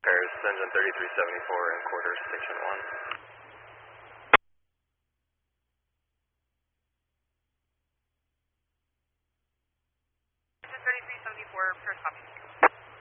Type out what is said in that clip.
Paris, engine 3374 and quarters, station 1. Engine 3374, Paris copy.